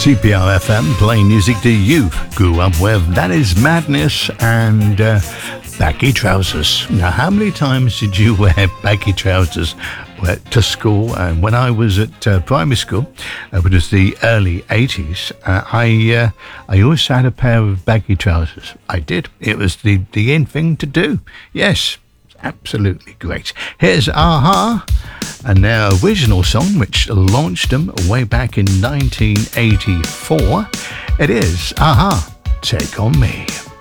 CPR FM, playing music the youth grew up with. That is Madness and baggy trousers. Now, how many times did you wear baggy trousers to school? And when I was at primary school, it was the early 80s, I always had a pair of baggy trousers. I did. It was the in thing to do. Yes, absolutely great. Here's Aha and their original song, which launched them way back in 1984. It is Aha, Take On Me.